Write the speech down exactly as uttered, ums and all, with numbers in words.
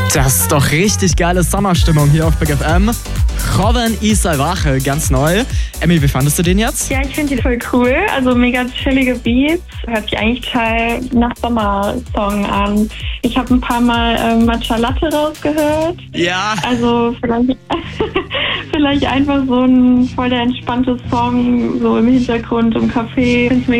Das ist doch richtig geile Sommerstimmung hier auf Big F M. Joven y Salvaje, ganz neu. Emmy, wie fandest du den jetzt? Ja, ich finde die voll cool. Also mega chillige Beats. Hört sich eigentlich total nach Sommersong an. Ich habe ein paar Mal ähm, Matcha Latte rausgehört. Ja. Also vielleicht, vielleicht einfach so ein voll der entspannte Song, so im Hintergrund im Café.